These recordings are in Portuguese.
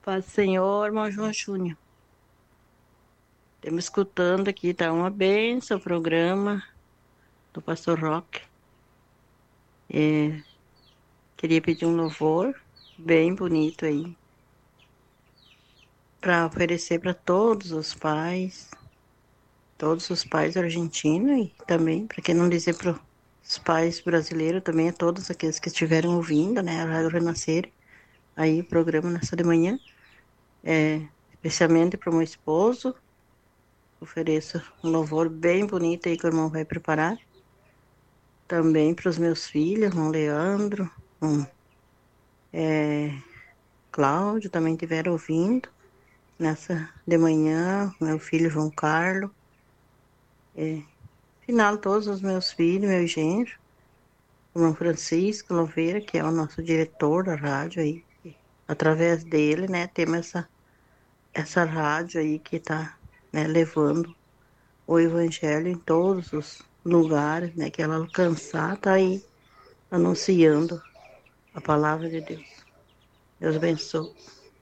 Paz do Senhor, irmão João Júnior. Estamos escutando aqui, tá uma bênção o programa do Pastor Roque. Queria pedir um louvor bem bonito aí, para oferecer para todos os pais argentinos e também, para que não dizer para os pais brasileiros, também a todos aqueles que estiveram ouvindo, né, a Rádio Renascer, aí o programa nessa de manhã, especialmente para o meu esposo. Ofereço um louvor bem bonito aí que o irmão vai preparar. Também para os meus filhos, irmão Leandro, irmão Cláudio, também estiveram ouvindo nessa de manhã, meu filho João Carlos, final todos os meus filhos, meu genro, o irmão Francisco Louveira, que é o nosso diretor da rádio aí. Através dele, né, temos essa rádio aí que está, né, levando o evangelho em todos os lugares, né, que ela alcançar, tá aí anunciando a palavra de Deus. Deus abençoe.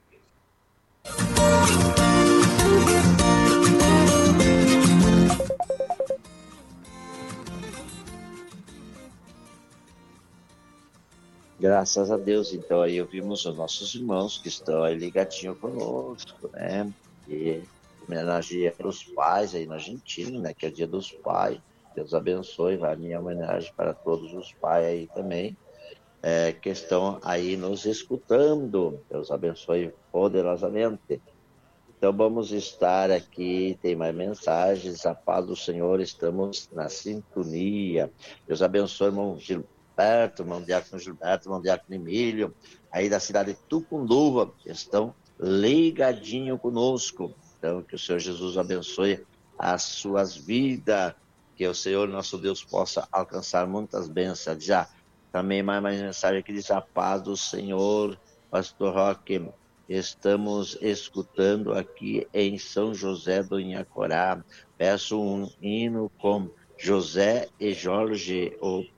Graças a Deus, então aí ouvimos os nossos irmãos que estão aí ligadinho conosco, né? E homenageia os pais aí na Argentina, né? Que é o Dia dos Pais. Deus abençoe, vai a minha homenagem para todos os pais aí também, que estão aí nos escutando. Deus abençoe poderosamente. Então vamos estar aqui, tem mais mensagens, a paz do Senhor, estamos na sintonia. Deus abençoe, irmão Gilberto, irmão Diácono Gilberto, irmão Diácono Emílio, aí da cidade de Tucunduva, estão ligadinho conosco. Então que o Senhor Jesus abençoe as suas vidas, que o Senhor nosso Deus possa alcançar muitas bênçãos. Já também mais mensagem que diz a paz do Senhor, Pastor Roque. Estamos escutando aqui em São José do Inhacorá. Peço um hino com José e Jorge,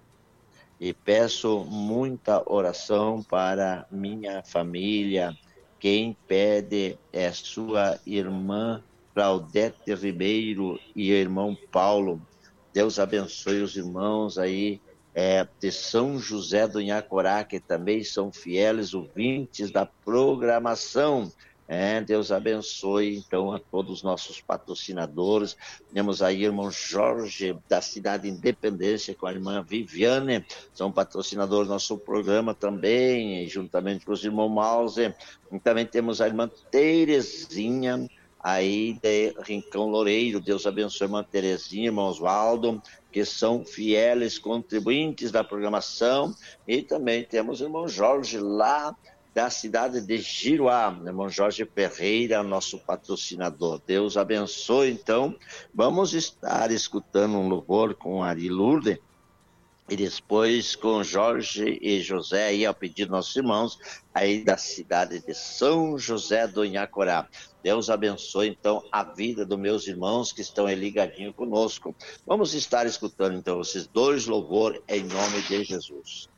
e peço muita oração para minha família. Quem pede é sua irmã Claudete Ribeiro e o irmão Paulo. Deus abençoe os irmãos aí de São José do Inhacorá, que também são fiéis ouvintes da programação. Deus abençoe, então, a todos os nossos patrocinadores. Temos aí o irmão Jorge, da cidade Independência, com a irmã Viviane, são patrocinadores do nosso programa também, juntamente com os irmãos Mause. E também temos a irmã Terezinha, aí de Rincão Loureiro. Deus abençoe a irmã Terezinha, irmão Oswaldo, que são fiéis contribuintes da programação. E também temos o irmão Jorge, lá da cidade de Giruá, irmão Jorge Ferreira, nosso patrocinador. Deus abençoe. Então, vamos estar escutando um louvor com Ari Lourdes, e depois com Jorge e José, aí ao pedido dos nossos irmãos, aí da cidade de São José do Inhacorá. Deus abençoe, então, a vida dos meus irmãos que estão aí ligadinho conosco. Vamos estar escutando, então, esses dois louvores em nome de Jesus.